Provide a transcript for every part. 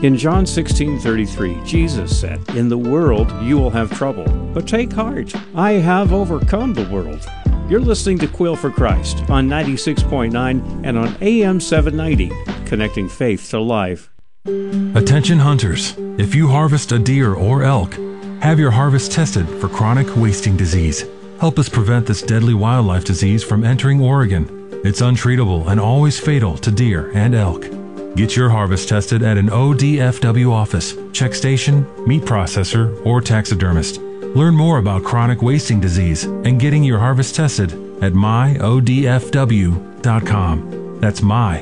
In John 16:33, Jesus said, "In the world you will have trouble, but take heart, I have overcome the world." You're listening to Quill for Christ on 96.9 and on AM 790, connecting faith to life. Attention hunters, if you harvest a deer or elk, have your harvest tested for chronic wasting disease. Help us prevent this deadly wildlife disease from entering Oregon. It's untreatable and always fatal to deer and elk. Get your harvest tested at an ODFW office, check station, meat processor, or taxidermist. Learn more about chronic wasting disease and getting your harvest tested at myodfw.com. That's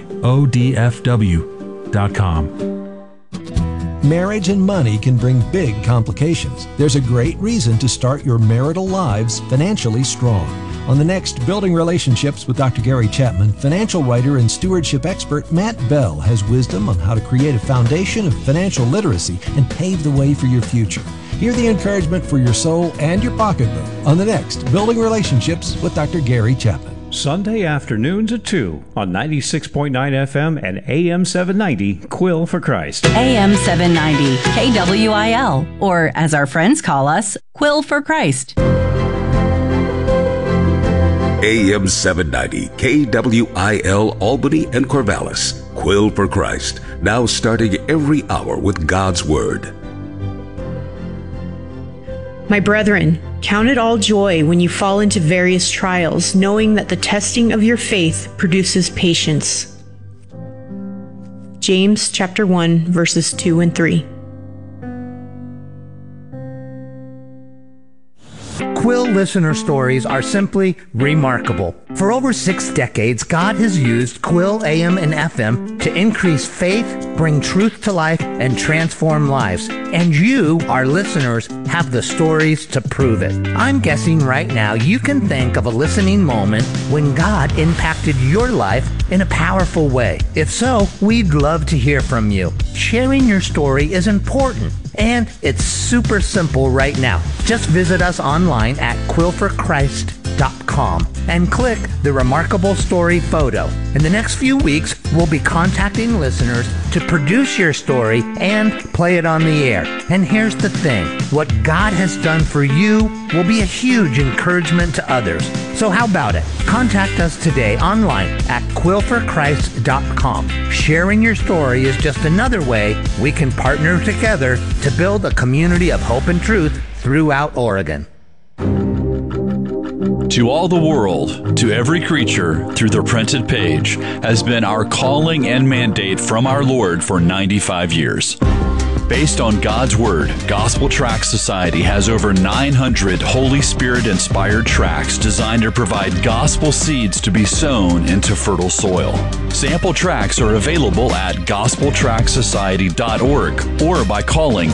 myodfw.com. Marriage and money can bring big complications. There's a great reason to start your marital lives financially strong. On the next Building Relationships with Dr. Gary Chapman, financial writer and stewardship expert Matt Bell has wisdom on how to create a foundation of financial literacy and pave the way for your future. Hear the encouragement for your soul and your pocketbook on the next Building Relationships with Dr. Gary Chapman. Sunday afternoons at 2 on 96.9 FM and AM 790, Quill for Christ. AM 790, KWIL, or as our friends call us, Quill for Christ. AM 790, KWIL, Albany and Corvallis. Quill for Christ, now starting every hour with God's Word. My brethren, count it all joy when you fall into various trials, knowing that the testing of your faith produces patience. James chapter 1, verses 2 and 3. Quill listener stories are simply remarkable. For over 6 decades, God has used Quill AM and FM to increase faith, bring truth to life, and transform lives. And you, our listeners, have the stories to prove it. I'm guessing right now you can think of a listening moment when God impacted your life in a powerful way. If so, we'd love to hear from you. Sharing your story is important, and it's super simple right now. Just visit us online at quillforchrist.com and click the Remarkable Story photo. In the next few weeks, we'll be contacting listeners to produce your story and play it on the air. And here's the thing, what God has done for you will be a huge encouragement to others. So how about it? Contact us today online at quillforchrist.com. Sharing your story is just another way we can partner together to build a community of hope and truth throughout Oregon. To all the world, to every creature, through the printed page, has been our calling and mandate from our Lord for 95 years. Based on God's Word, Gospel Tract Society has over 900 Holy Spirit-inspired tracts designed to provide gospel seeds to be sown into fertile soil. Sample tracts are available at gospeltractsociety.org or by calling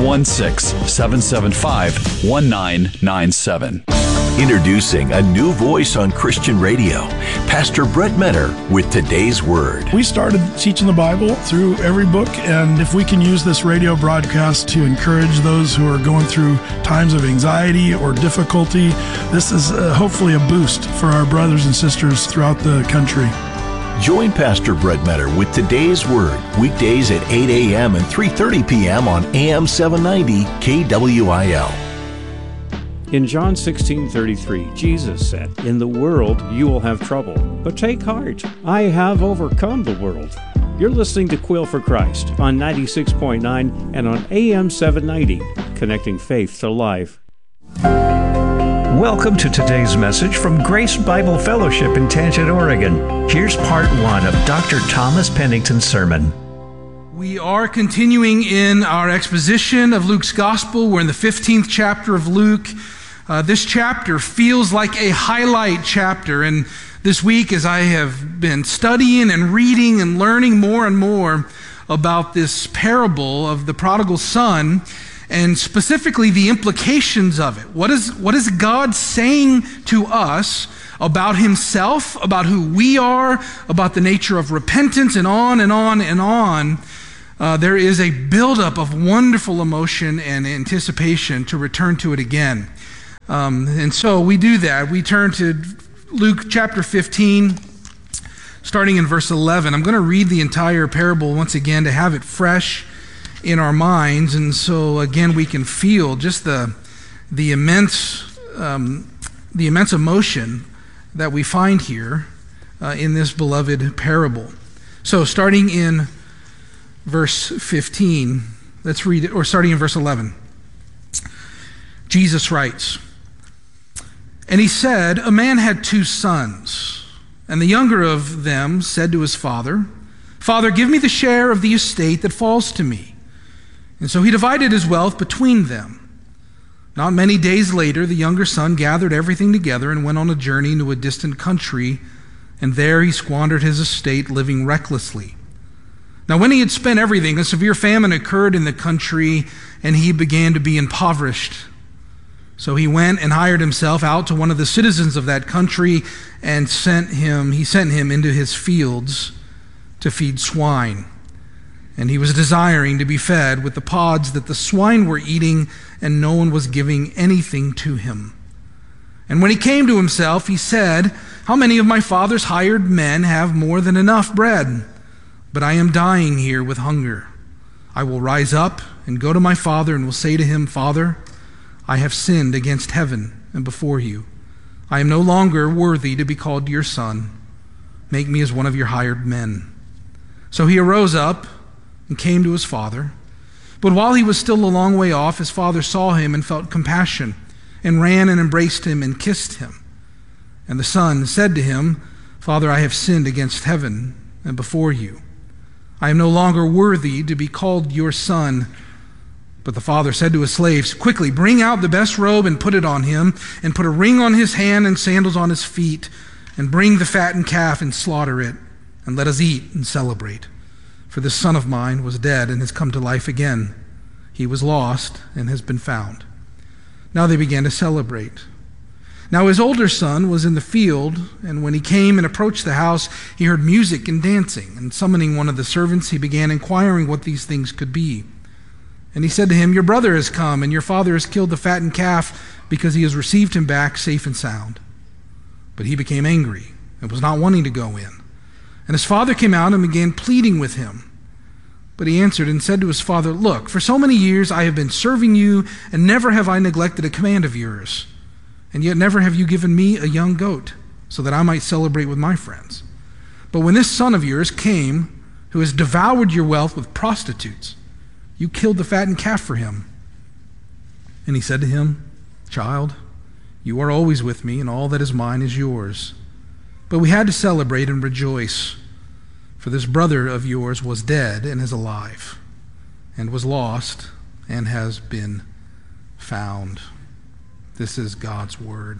816-775-1997. Introducing a new voice on Christian radio, Pastor Brett Menner with Today's Word. We started teaching the Bible through every book, and if we can use this radio broadcast to encourage those who are going through times of anxiety or difficulty, this is hopefully a boost for our brothers and sisters throughout the country. Join Pastor Brett Menner with Today's Word, weekdays at 8 a.m. and 3:30 p.m. on AM 790 KWIL. In John 16:33, Jesus said, "In the world you will have trouble, but take heart, I have overcome the world." You're listening to Quill for Christ on 96.9 and on AM 790, connecting faith to life. Welcome to today's message from Grace Bible Fellowship in Tangent, Oregon. Here's part 1 of Dr. Thomas Pennington's sermon. We are continuing in our exposition of Luke's Gospel. We're in the 15th chapter of Luke. This chapter feels like a highlight chapter, and this week as I have been studying and reading and learning more and more about this parable of the prodigal son, and specifically the implications of it. What is God saying to us about himself, about who we are, about the nature of repentance, and on and on and on. There is a buildup of wonderful emotion and anticipation to return to it again. And so we do that. We turn to Luke chapter 15, starting in verse 11. I'm going to read the entire parable once again to have it fresh in our minds. And so again, we can feel just the immense emotion that we find here in this beloved parable. So starting in verse 15, let's read it, or starting in verse 11. Jesus writes, "And he said, a man had 2 sons, and the younger of them said to his father, 'Father, give me the share of the estate that falls to me.' And so he divided his wealth between them. Not many days later, the younger son gathered everything together and went on a journey into a distant country, and there he squandered his estate, living recklessly. Now when he had spent everything, a severe famine occurred in the country, and he began to be impoverished. So he went and hired himself out to one of the citizens of that country, and he sent him into his fields to feed swine. And he was desiring to be fed with the pods that the swine were eating, and no one was giving anything to him. And when he came to himself, he said, 'How many of my father's hired men have more than enough bread? But I am dying here with hunger. I will rise up and go to my father, and will say to him, Father, I have sinned against heaven and before you. I am no longer worthy to be called your son. Make me as one of your hired men.' So he arose up and came to his father. But while he was still a long way off, his father saw him and felt compassion, and ran and embraced him and kissed him. And the son said to him, Father, I have sinned against heaven and before you. I am no longer worthy to be called your son.' But the father said to his slaves, 'Quickly, bring out the best robe and put it on him, and put a ring on his hand and sandals on his feet, and bring the fattened calf and slaughter it, and let us eat and celebrate. For this son of mine was dead and has come to life again. He was lost and has been found.' Now they began to celebrate. Now his older son was in the field, and when he came and approached the house, he heard music and dancing, and summoning one of the servants, he began inquiring what these things could be. And he said to him, Your brother has come, and your father has killed the fattened calf, because he has received him back safe and sound. But he became angry and was not wanting to go in. And his father came out and began pleading with him. But he answered and said to his father, Look, for so many years I have been serving you, and never have I neglected a command of yours. And yet never have you given me a young goat, so that I might celebrate with my friends. But when this son of yours came, who has devoured your wealth with prostitutes, you killed the fattened calf for him. And he said to him, Child, you are always with me, and all that is mine is yours. But we had to celebrate and rejoice, for this brother of yours was dead and is alive, and was lost and has been found." This is God's word.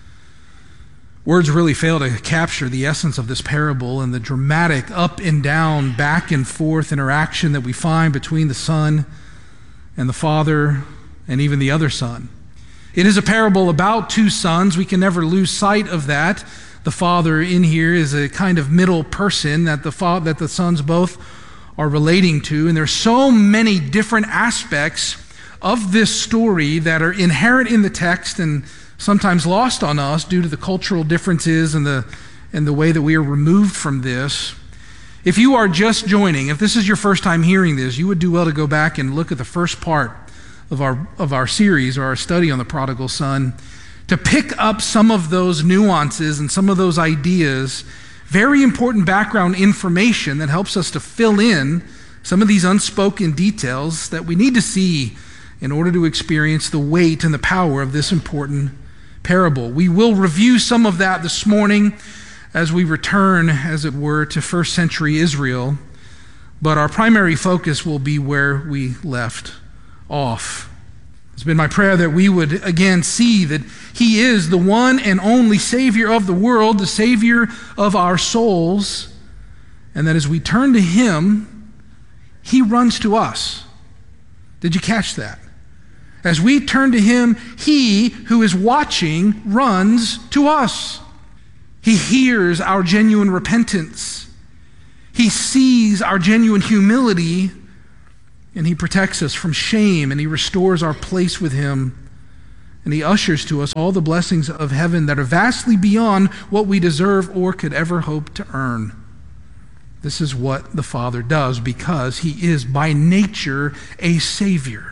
Words really fail to capture the essence of this parable and the dramatic up and down, back and forth interaction that we find between the son and the father and even the other son. It is a parable about 2 sons. We can never lose sight of that. The father in here is a kind of middle person that the sons both are relating to. And there's so many different aspects of this story that are inherent in the text and sometimes lost on us due to the cultural differences and the way that we are removed from this. If you are just joining, if this is your first time hearing this, you would do well to go back and look at the first part of our series or our study on the prodigal son, to pick up some of those nuances and some of those ideas, very important background information that helps us to fill in some of these unspoken details that we need to see in order to experience the weight and the power of this important parable. We will review some of that this morning as we return, as it were, to first century Israel, but our primary focus will be where we left off. It's been my prayer that we would again see that He is the one and only Savior of the world, the Savior of our souls, and that as we turn to Him, He runs to us. Did you catch that? As we turn to Him, He who is watching runs to us. He hears our genuine repentance. He sees our genuine humility, and He protects us from shame, and He restores our place with Him, and He ushers to us all the blessings of heaven that are vastly beyond what we deserve or could ever hope to earn. This is what the Father does because he is by nature a Savior.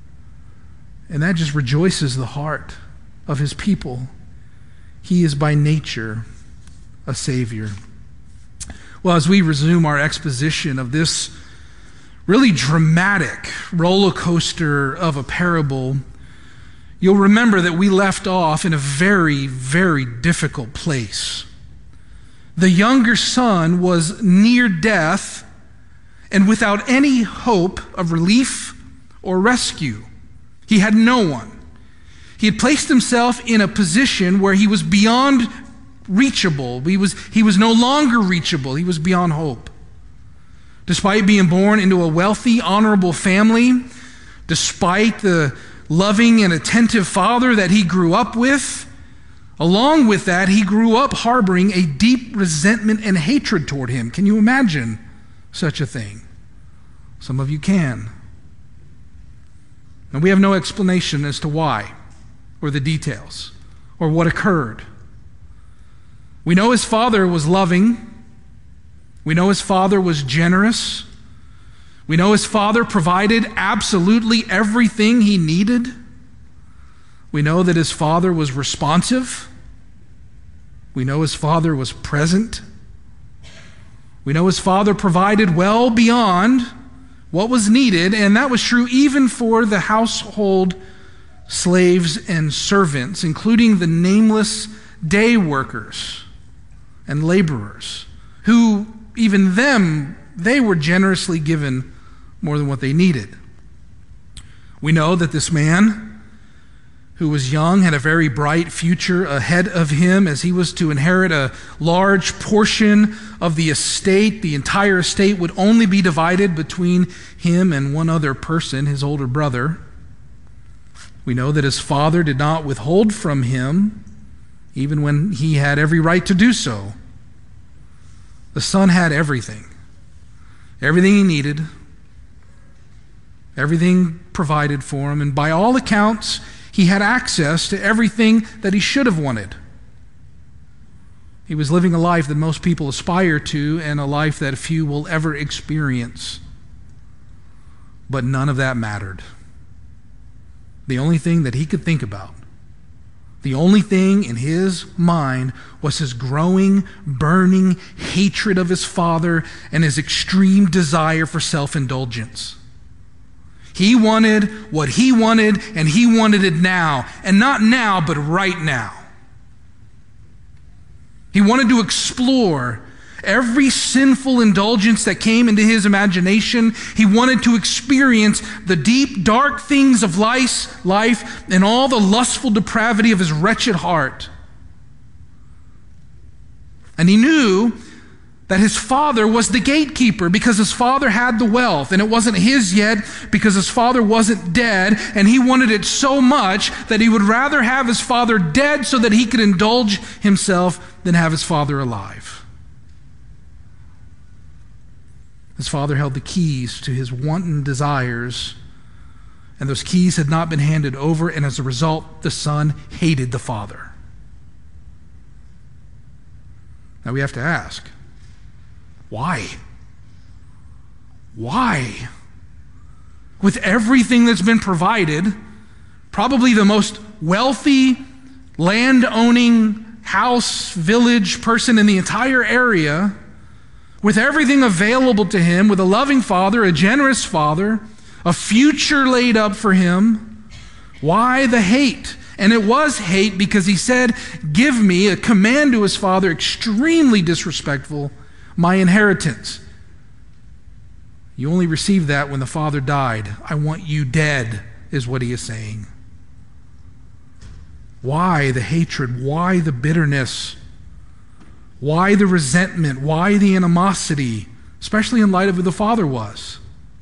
And that just rejoices the heart of his people. He is by nature a Savior. Well, as we resume our exposition of this really dramatic roller coaster of a parable, you'll remember that we left off in a very, very difficult place. The younger son was near death and without any hope of relief or rescue. He had no one. He had placed himself in a position where he was beyond reachable. He was no longer reachable. He was beyond hope. Despite being born into a wealthy, honorable family, despite the loving and attentive father that he grew up with, along with that, he grew up harboring a deep resentment and hatred toward him. Can you imagine such a thing? Some of you can. And we have no explanation as to why, or the details, or what occurred. We know his father was loving. We know his father was generous. We know his father provided absolutely everything he needed. We know that his father was responsive. We know his father was present. We know his father provided well beyond what was needed, and that was true even for the household slaves and servants, including the nameless day workers and laborers, who even them, they were generously given more than what they needed. We know that this man, who was young, had a very bright future ahead of him as he was to inherit a large portion of the estate. The entire estate would only be divided between him and one other person, his older brother. We know that his father did not withhold from him, even when he had every right to do so. The son had everything. Everything he needed. Everything provided for him. And by all accounts, he had access to everything that he should have wanted. He was living a life that most people aspire to and a life that few will ever experience. But none of that mattered. The only thing that he could think about, the only thing in his mind was his growing, burning hatred of his father and his extreme desire for self-indulgence. He wanted what he wanted, and he wanted it now. And not now, but right now. He wanted to explore every sinful indulgence that came into his imagination. He wanted to experience the deep, dark things of life and all the lustful depravity of his wretched heart. And he knew that his father was the gatekeeper because his father had the wealth, and it wasn't his yet because his father wasn't dead, and he wanted it so much that he would rather have his father dead so that he could indulge himself than have his father alive. His father held the keys to his wanton desires, and those keys had not been handed over, and as a result, the son hated the father. Now we have to ask, why? Why? With everything that's been provided, probably the most wealthy, land-owning house, village person in the entire area, with everything available to him, with a loving father, a generous father, a future laid up for him, why the hate? And it was hate because he said, "Give me," a command to his father, extremely disrespectful, "my inheritance." You only received that when the father died. I want you dead, is what he is saying. Why the hatred? Why the bitterness? Why the resentment? Why the animosity? Especially in light of who the father was.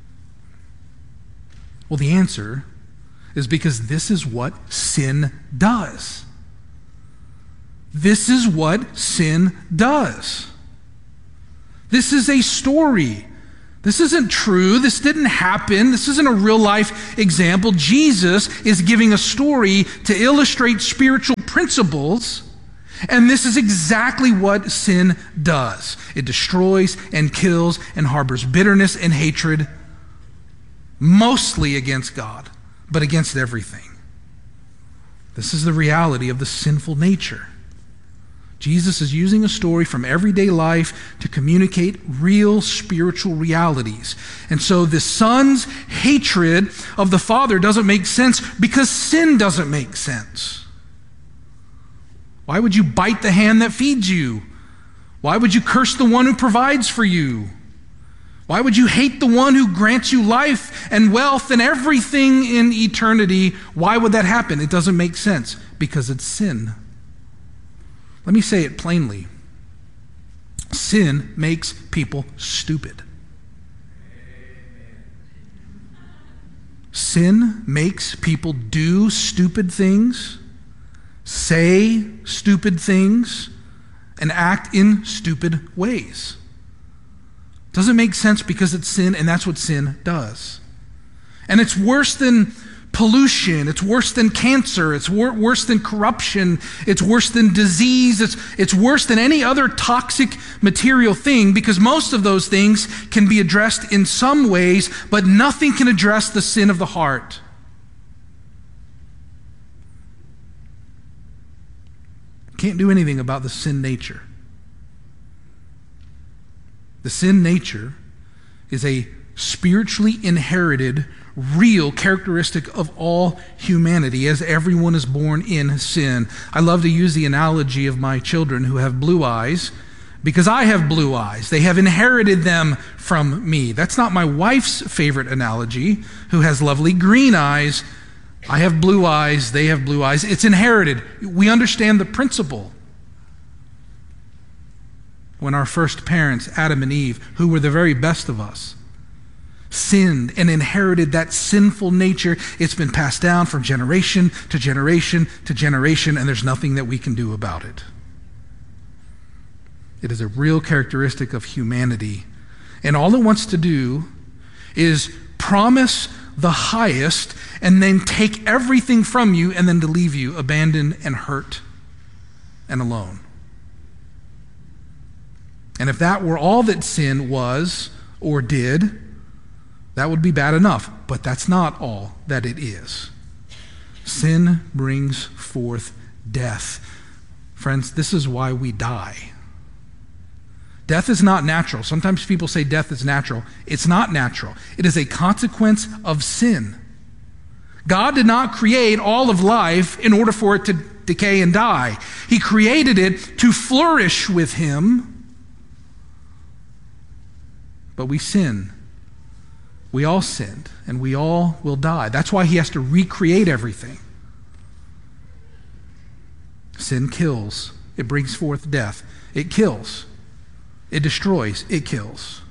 Well, the answer is because this is what sin does. This is what sin does. This is a story. This isn't true. This didn't happen. This isn't a real life example. Jesus is giving a story to illustrate spiritual principles And this is exactly what sin does. It destroys and kills and harbors bitterness and hatred, mostly against God, but against everything. This is the reality of the sinful nature. Jesus is using a story from everyday life to communicate real spiritual realities. And so the Son's hatred of the Father doesn't make sense because sin doesn't make sense. Why would you bite the hand that feeds you? Why would you curse the one who provides for you? Why would you hate the one who grants you life and wealth and everything in eternity? Why would that happen? It doesn't make sense because it's sin. Let me say it plainly. Sin makes people stupid. Sin makes people do stupid things, say stupid things, and act in stupid ways. Doesn't make sense because it's sin, and that's what sin does. And it's worse than pollution, it's worse than cancer, it's worse than corruption, it's worse than disease, it's worse than any other toxic material thing, because most of those things can be addressed in some ways, but nothing can address the sin of the heart. Can't do anything about the sin nature. The sin nature is a spiritually inherited, real characteristic of all humanity, as everyone is born in sin. I love to use the analogy of my children who have blue eyes because I have blue eyes. They have inherited them from me. That's not my wife's favorite analogy, who has lovely green eyes. I have blue eyes, they have blue eyes. It's inherited. We understand the principle. When our first parents, Adam and Eve, who were the very best of us, sinned and inherited that sinful nature, it's been passed down from generation to generation to generation, and there's nothing that we can do about it. It is a real characteristic of humanity. And all it wants to do is promise the highest and then take everything from you and then to leave you abandoned and hurt and alone. And if that were all that sin was or did, that would be bad enough. But that's not all that it is. Sin brings forth death. Friends, this is why we die. Death is not natural. Sometimes people say death is natural. It's not natural. It is a consequence of sin. God did not create all of life in order for it to decay and die. He created it to flourish with Him. But we sin. We all sinned, and we all will die. That's why He has to recreate everything. Sin kills. It brings forth death. It kills. It destroys. It kills.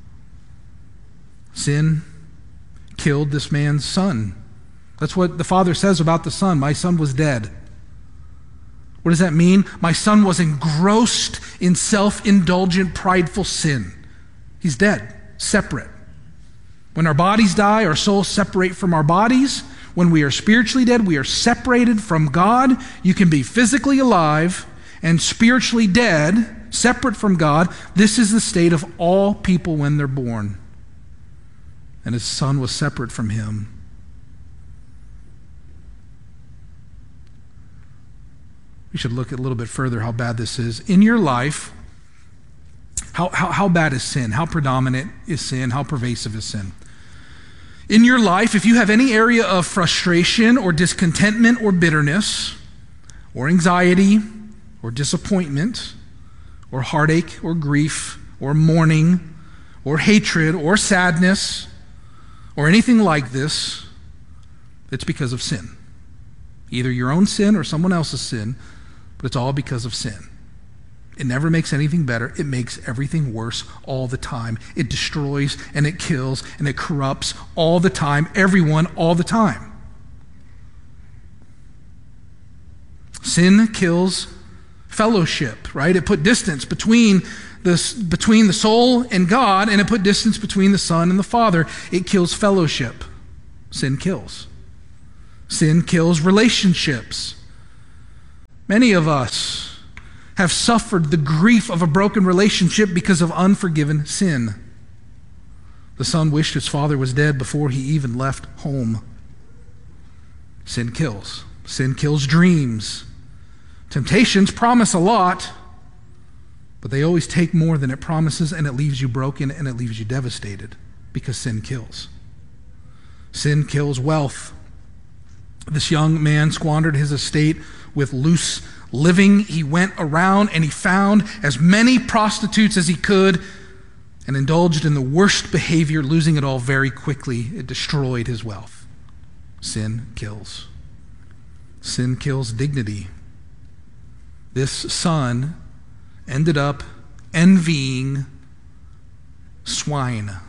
Sin killed this man's son. That's what the Father says about the Son. My son was dead. What does that mean? My son was engrossed in self-indulgent, prideful sin. He's dead, separate. When our bodies die, our souls separate from our bodies. When we are spiritually dead, we are separated from God. You can be physically alive and spiritually dead, separate from God. This is the state of all people when they're born. And His Son was separate from Him. We should look a little bit further how bad this is. In your life, how bad is sin? How predominant is sin? How pervasive is sin? In your life, if you have any area of frustration or discontentment or bitterness or anxiety or disappointment or heartache or grief or mourning or hatred or sadness or anything like this, it's because of sin. Either your own sin or someone else's sin, but it's all because of sin. It never makes anything better. It makes everything worse all the time. It destroys and it kills and it corrupts all the time, everyone all the time. Sin kills fellowship, right? It put distance between the soul and God, and it put distance between the Son and the Father. It kills fellowship. Sin kills. Sin kills relationships. Many of us have suffered the grief of a broken relationship because of unforgiven sin. The son wished his father was dead before he even left home. Sin kills. Sin kills dreams. Temptations promise a lot, but they always take more than it promises, and it leaves you broken and it leaves you devastated because sin kills. Sin kills wealth. This young man squandered his estate with loose living. He went around and he found as many prostitutes as he could and indulged in the worst behavior, losing it all very quickly. It destroyed his wealth. Sin kills. Sin kills dignity. This son ended up envying swine.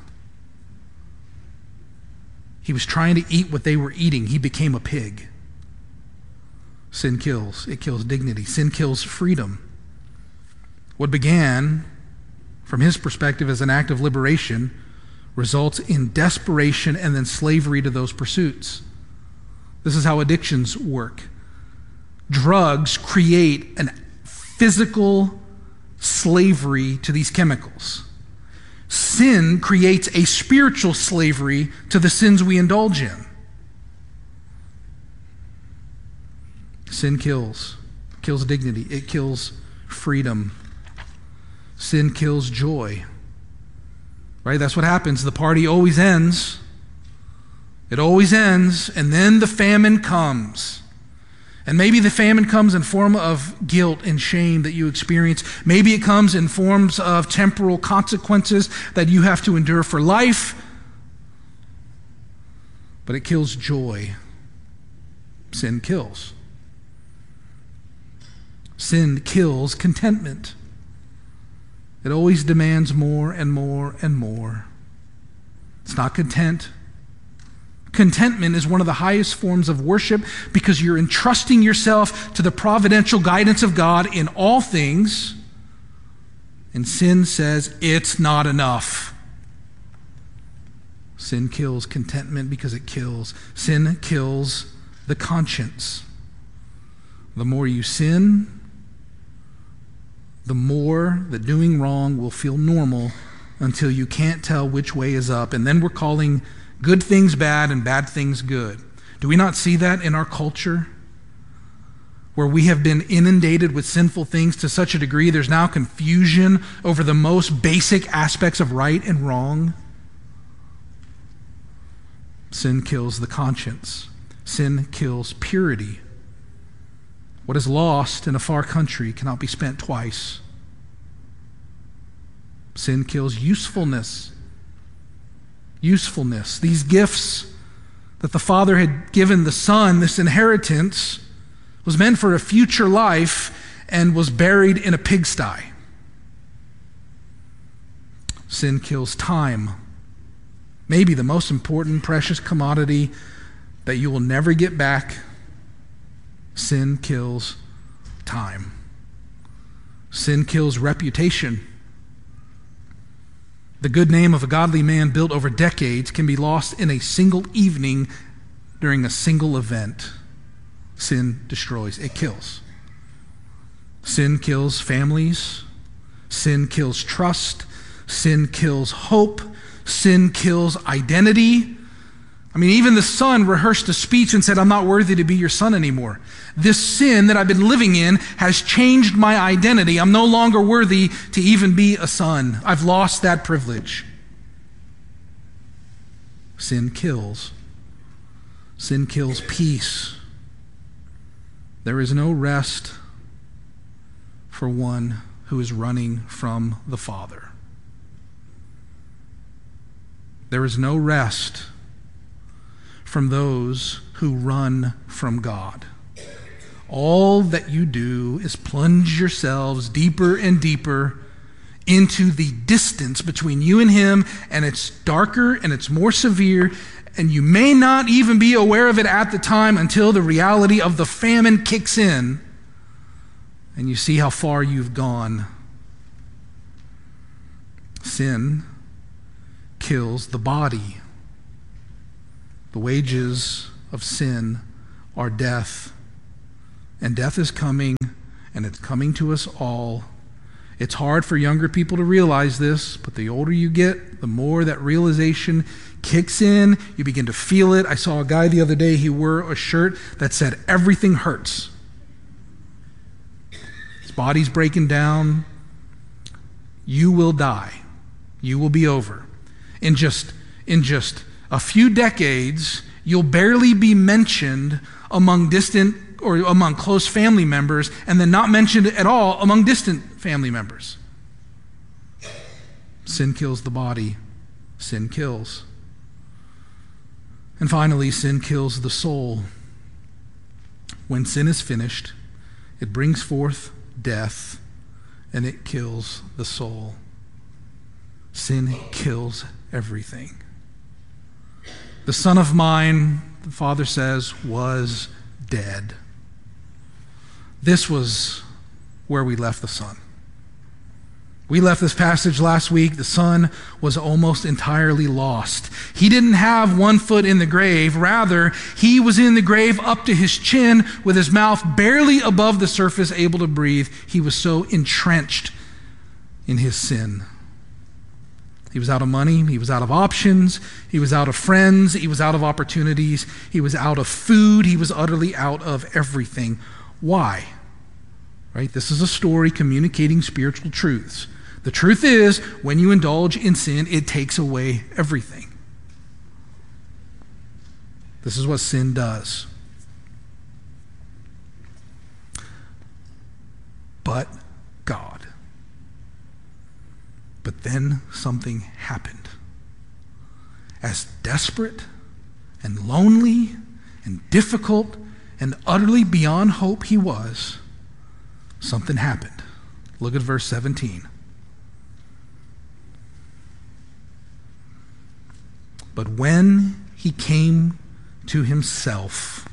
He was trying to eat what they were eating. He became a pig. Sin kills. It kills dignity. Sin kills freedom. What began, from his perspective, as an act of liberation results in desperation and then slavery to those pursuits. This is how addictions work. Drugs create a physical slavery to these chemicals. Sin creates a spiritual slavery to the sins we indulge in. Sin kills dignity. It kills freedom. Sin kills joy. Right? That's what happens. The party always ends. It always ends, and then the famine comes. And maybe the famine comes in form of guilt and shame that you experience. Maybe it comes in forms of temporal consequences that you have to endure for life. But it kills joy. Sin kills. Sin kills contentment. It always demands more and more and more. It's not content. Contentment is one of the highest forms of worship because you're entrusting yourself to the providential guidance of God in all things. And sin says it's not enough. Sin kills contentment because it kills. Sin kills the conscience. The more you sin, the more that doing wrong will feel normal until you can't tell which way is up. And then we're calling good things bad and bad things good. Do we not see that in our culture? Where we have been inundated with sinful things to such a degree, there's now confusion over the most basic aspects of right and wrong. Sin kills the conscience. Sin kills purity. What is lost in a far country cannot be spent twice. Sin kills usefulness. Usefulness. These gifts that the Father had given the Son, this inheritance, was meant for a future life and was buried in a pigsty. Sin kills time. Maybe the most important, precious commodity that you will never get back. Sin kills time. Sin kills reputation. The good name of a godly man built over decades can be lost in a single evening during a single event. Sin destroys. It kills. Sin kills families. Sin kills trust. Sin kills hope. Sin kills identity. I mean, even the son rehearsed a speech and said, I'm not worthy to be your son anymore. This sin that I've been living in has changed my identity. I'm no longer worthy to even be a son. I've lost that privilege. Sin kills. Sin kills peace. There is no rest for one who is running from the Father. There is no rest from those who run from God. All that you do is plunge yourselves deeper and deeper into the distance between you and Him, and it's darker and it's more severe, and you may not even be aware of it at the time until the reality of the famine kicks in and you see how far you've gone. Sin kills the body. The wages of sin are death, and death is coming, and it's coming to us all. It's hard for younger people to realize this, but the older you get, the more that realization kicks in. You begin to feel it. I saw a guy the other day, he wore a shirt that said, "Everything hurts." His body's breaking down. You will die. You will be over. In just a few decades, you'll barely be mentioned among distant or among close family members, and then not mentioned at all among distant family members. Sin kills the body. Sin kills. And finally, sin kills the soul. When sin is finished, it brings forth death, and it kills the soul. Sin kills everything. The son of mine, the Father says, was dead. This was where we left the Son. We left this passage last week. The Son was almost entirely lost. He didn't have one foot in the grave. Rather, he was in the grave up to his chin with his mouth barely above the surface, able to breathe. He was so entrenched in his sin. He was out of money. He was out of options. He was out of friends. He was out of opportunities. He was out of food. He was utterly out of everything. Why? Right? This is a story communicating spiritual truths. The truth is, when you indulge in sin, it takes away everything. This is what sin does. But God. But then something happened. As desperate and lonely and difficult and utterly beyond hope he was, something happened. Look at verse 17. But when he came to himself,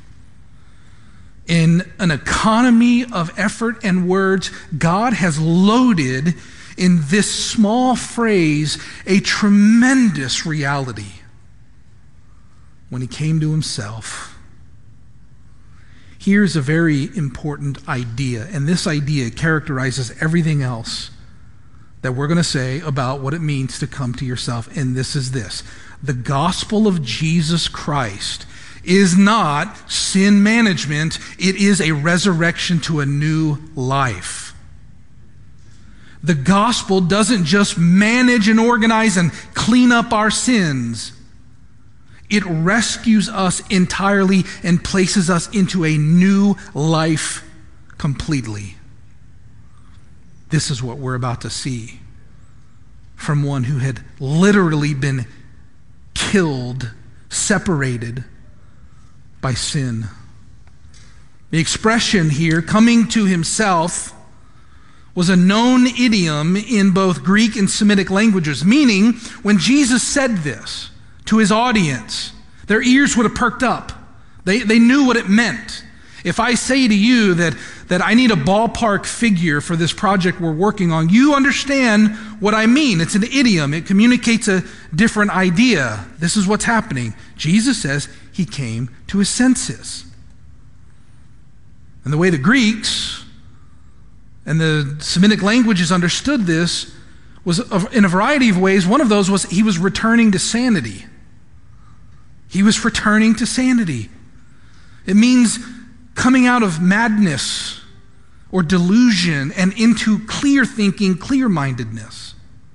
in an economy of effort and words, God has loaded in this small phrase a tremendous reality. When he came to himself, here's a very important idea, and this idea characterizes everything else that we're going to say about what it means to come to yourself, and this is this. The gospel of Jesus Christ is not sin management, it is a resurrection to a new life. The gospel doesn't just manage and organize and clean up our sins. It rescues us entirely and places us into a new life completely. This is what we're about to see from one who had literally been killed, separated by sin. The expression here, coming to himself, was a known idiom in both Greek and Semitic languages, meaning when Jesus said this to his audience, their ears would have perked up. They knew what it meant. If I say to you that I need a ballpark figure for this project we're working on, you understand what I mean. It's an idiom. It communicates a different idea. This is what's happening. Jesus says he came to his senses. And the way the Greeks and the Semitic languages understood this was in a variety of ways. One of those was he was returning to sanity. He was returning to sanity. It means coming out of madness or delusion and into clear thinking, clear-mindedness.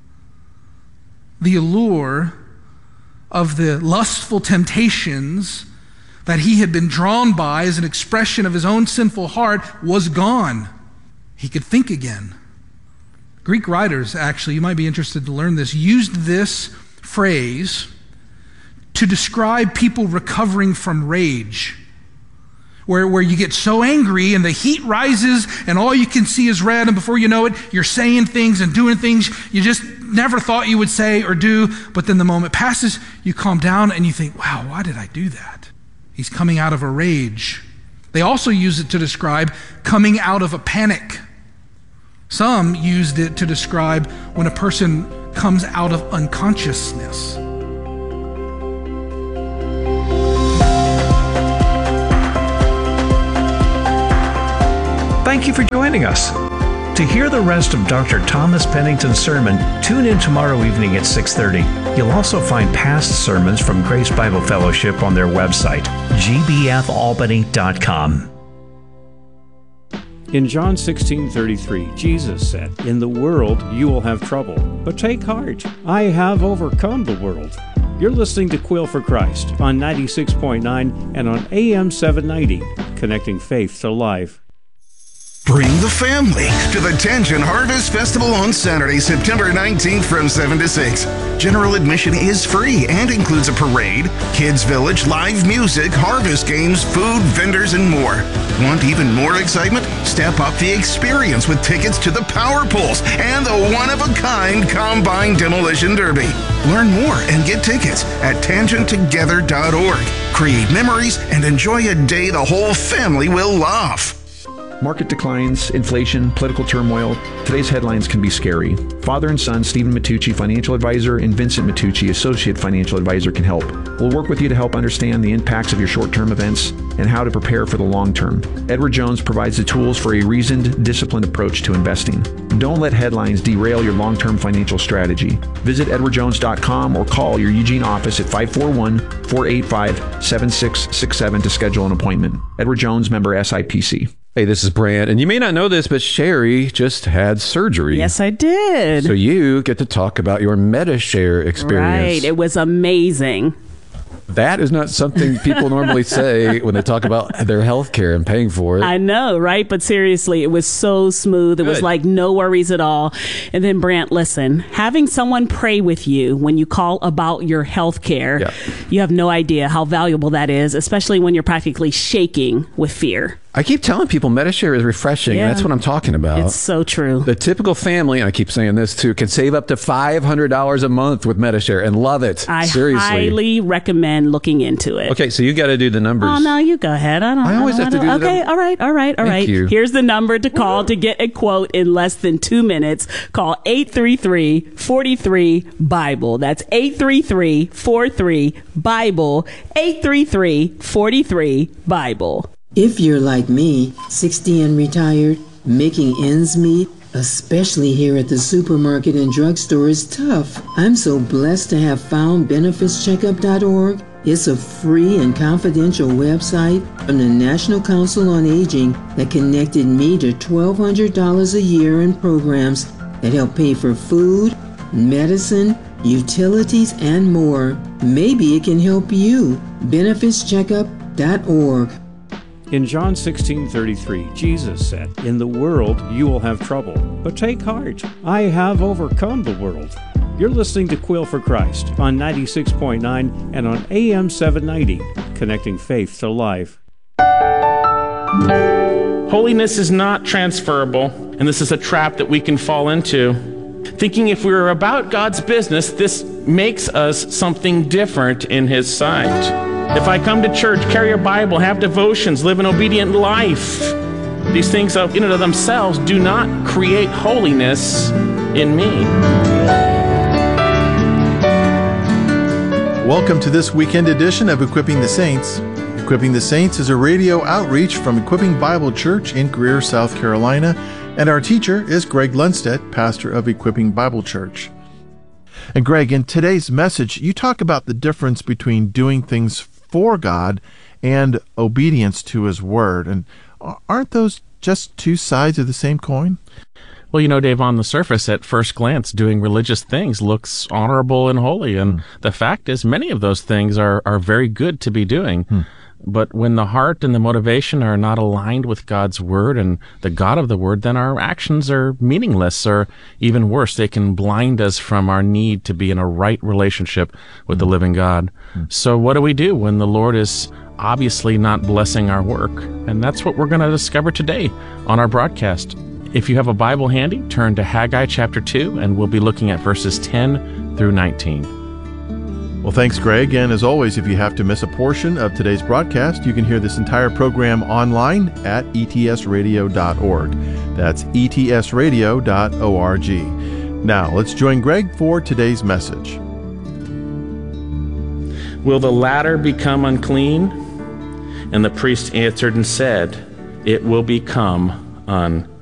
The allure of the lustful temptations that he had been drawn by as an expression of his own sinful heart was gone. He could think again. Greek writers, actually, you might be interested to learn this, used this phrase to describe people recovering from rage, where you get so angry and the heat rises and all you can see is red, and before you know it, you're saying things and doing things you just never thought you would say or do, but then the moment passes, you calm down and you think, wow, why did I do that? He's coming out of a rage. They also use it to describe coming out of a panic. Some used it to describe when a person comes out of unconsciousness. Thank you you for joining us. To hear the rest of Dr. Thomas Pennington's sermon, tune in tomorrow evening at 6:30. You'll also find past sermons from Grace Bible Fellowship on their website, gbfalbany.com. In John 16:33, Jesus said, "In the world you will have trouble, but take heart. I have overcome the world." You're listening to Quill for Christ on 96.9 and on AM 790, connecting faith to life. Bring the family to the Tension Harvest Festival on Saturday, September 19th from 7 to 6. General admission is free and includes a parade, kids village, live music, harvest games, food, vendors, and more. Want even more excitement? Step up the experience with tickets to the Power Pulse and the one-of-a-kind Combine Demolition Derby. Learn more and get tickets at tangenttogether.org. Create memories and enjoy a day the whole family will love. Market declines, inflation, political turmoil. Today's headlines can be scary. Father and son, Stephen Matucci, financial advisor, and Vincent Matucci, associate financial advisor, can help. We'll work with you to help understand the impacts of your short-term events and how to prepare for the long term. Edward Jones provides the tools for a reasoned, disciplined approach to investing. Don't let headlines derail your long-term financial strategy. Visit edwardjones.com or call your Eugene office at 541-485-7667 to schedule an appointment. Edward Jones, member SIPC. Hey, this is Brant, and you may not know this, but Sherry just had surgery. Yes, I did. So you get to talk about your MediShare experience. Right. It was amazing. That is not something people normally say when they talk about their health care and paying for it. I know, right? But seriously, it was so smooth. It was like no worries at all. And then, Brant, listen, having someone pray with you when you call about your health care, you have no idea how valuable that is, especially when you're practically shaking with fear. I keep telling people MediShare is refreshing. Yeah. And that's what I'm talking about. It's so true. The typical family, and I keep saying this too, can save up to $500 a month with MediShare and love it. I Seriously. highly recommend looking into it. Okay, so you got to do the numbers. Oh, no, you go ahead. I always have to do the Okay, number. all right. Thank you. Here's the number to call to get a quote in less than 2 minutes. Call 833-43-BIBLE. That's 833-43-BIBLE. 833-43-BIBLE. If you're like me, 60 and retired, making ends meet, especially here at the supermarket and drugstore, is tough. I'm so blessed to have found BenefitsCheckup.org. It's a free and confidential website from the National Council on Aging that connected me to $1,200 a year in programs that help pay for food, medicine, utilities, and more. Maybe it can help you. BenefitsCheckup.org. In John 16:33, Jesus said, "In the world you will have trouble, but take heart. I have overcome the world." You're listening to Quill for Christ on 96.9 and on AM 790, connecting faith to life. Holiness is not transferable, and this is a trap that we can fall into. Thinking if we're about God's business, this makes us something different in His sight. If I come to church, carry a Bible, have devotions, live an obedient life, these things in and of themselves do not create holiness in me. Welcome to this weekend edition of Equipping the Saints. Equipping the Saints is a radio outreach from Equipping Bible Church in Greer, South Carolina, and our teacher is Greg Lundstedt, pastor of Equipping Bible Church. And Greg, in today's message, you talk about the difference between doing things for God and obedience to His Word. And aren't those just two sides of the same coin? Well, you know, Dave, on the surface, at first glance, doing religious things looks honorable and holy. And the fact is, many of those things are very good to be doing. But when the heart and the motivation are not aligned with God's Word and the God of the Word, then our actions are meaningless, or even worse, they can blind us from our need to be in a right relationship with the living God. So what do we do when the Lord is obviously not blessing our work? And that's what we're going to discover today on our broadcast. If you have a Bible handy, turn to Haggai chapter 2, and we'll be looking at verses 10 through 19. Well, thanks, Greg. And as always, if you have to miss a portion of today's broadcast, you can hear this entire program online at etsradio.org. That's etsradio.org. Now, let's join Greg for today's message. Will the latter become unclean? And the priest answered and said, it will become on